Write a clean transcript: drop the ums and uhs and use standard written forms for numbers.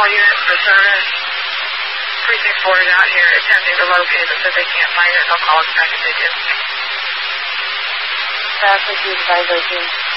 all units for service. Precinct 4 is out here attempting to locate it, but they can't find it. They'll call us back if they do. Traffic is 502.